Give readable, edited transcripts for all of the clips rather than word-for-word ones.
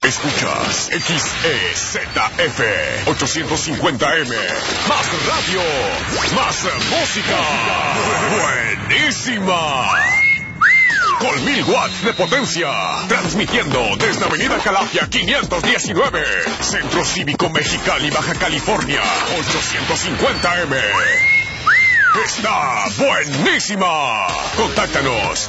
Escuchas XEZF 850M. Más radio, más música. Buenísima. Con 1000 watts de potencia. Transmitiendo desde Avenida Calafia 519. Centro Cívico Mexicali, Baja California. 850M. ¡Está buenísima! Contáctanos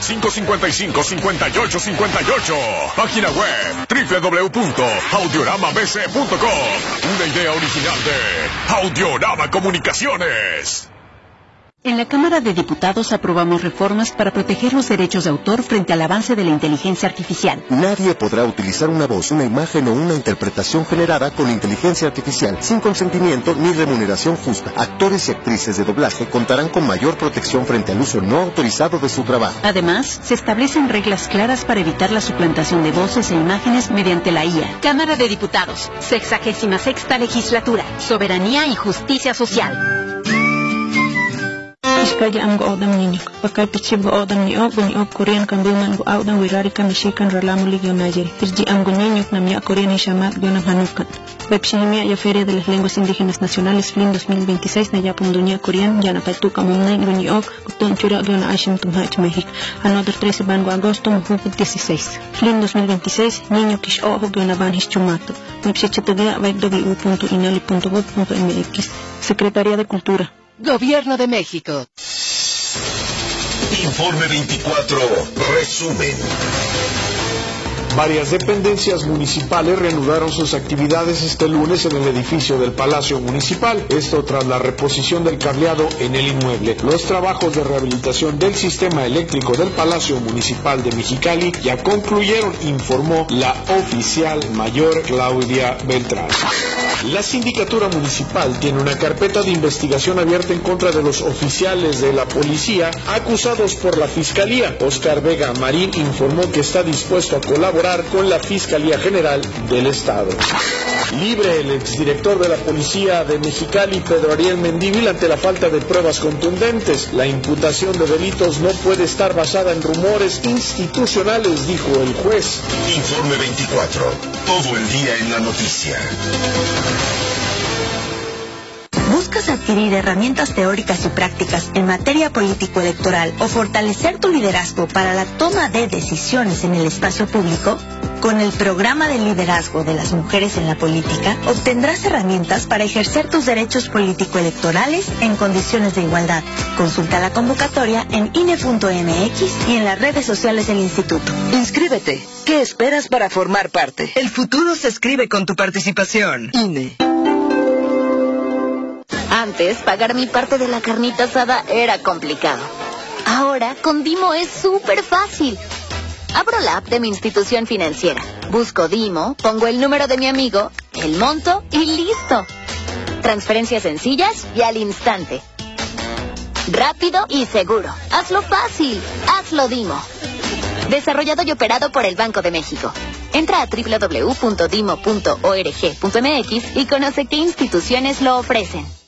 555-5858. Página web www.audioramabc.com. Una idea original de Audiorama Comunicaciones. En la Cámara de Diputados aprobamos reformas para proteger los derechos de autor frente al avance de la inteligencia artificial. Nadie podrá utilizar una voz, una imagen o una interpretación generada con inteligencia artificial sin consentimiento ni remuneración justa. Actores y actrices de doblaje contarán con mayor protección frente al uso no autorizado de su trabajo. Además, se establecen reglas claras para evitar la suplantación de voces e imágenes mediante la IA. Cámara de Diputados, 66ª Legislatura, Soberanía y Justicia Social. Iskaya am go odam ninyuk. Pakai pichib go odam ni og Korean kambuman go odam wirari kamishikan ralamu ligyo najeri. Irji am go ninyuk nam ya Korean ishamat go nam hanukan. Webshinimia ya Feria de las Lenguas Indígenas Nacionales FLIN 2026 na yapum dunia Korean ya na patuka mumnay go ni og kutun chura go na ashim tumhach México. Another 13 ban go agosto muhuput 16. FLIN 2026 ninyuk ish ojo go na ban hischumato. Websichatugea www.inali.gov.mx. Secretaría de Cultura. Gobierno de México. Informe 24, resumen. Varias dependencias municipales reanudaron sus actividades este lunes en el edificio del Palacio Municipal, esto tras la reposición del cableado en el inmueble. Los trabajos de rehabilitación del sistema eléctrico del Palacio Municipal de Mexicali ya concluyeron, informó la oficial mayor Claudia Beltrán. La Sindicatura Municipal tiene una carpeta de investigación abierta en contra de los oficiales de la policía acusados por la Fiscalía. Oscar Vega Marín informó que está dispuesto a colaborar con la Fiscalía General del Estado. Libre el exdirector de la Policía de Mexicali, Pedro Ariel Mendívil, ante la falta de pruebas contundentes. La imputación de delitos no puede estar basada en rumores institucionales, dijo el juez. Informe 24, todo el día en la noticia. ¿Buscas adquirir herramientas teóricas y prácticas en materia político-electoral o fortalecer tu liderazgo para la toma de decisiones en el espacio público? Con el programa de liderazgo de las mujeres en la política, obtendrás herramientas para ejercer tus derechos político-electorales en condiciones de igualdad. Consulta la convocatoria en INE.mx y en las redes sociales del Instituto. Inscríbete. ¿Qué esperas para formar parte? El futuro se escribe con tu participación. INE. Antes, pagar mi parte de la carnita asada era complicado. Ahora, con Dimo es súper fácil. Abro la app de mi institución financiera. Busco Dimo, pongo el número de mi amigo, el monto y listo. Transferencias sencillas y al instante. Rápido y seguro. Hazlo fácil. Hazlo Dimo. Desarrollado y operado por el Banco de México. Entra a www.dimo.org.mx y conoce qué instituciones lo ofrecen.